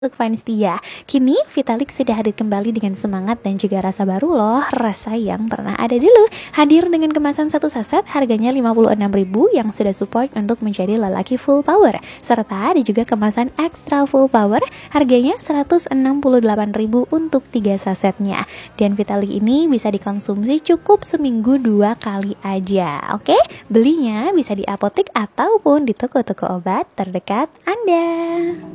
Fans setia, kini Vitalik sudah hadir kembali dengan semangat dan juga rasa baru loh. Rasa yang pernah ada dulu hadir dengan kemasan satu saset harganya 56.000 yang sudah support untuk menjadi lelaki full power. Serta ada juga kemasan extra full power harganya 168.000 untuk 3 sasetnya. Dan Vitalik ini bisa dikonsumsi cukup seminggu 2 kali aja. Oke, belinya bisa di apotek ataupun di toko-toko obat terdekat Anda.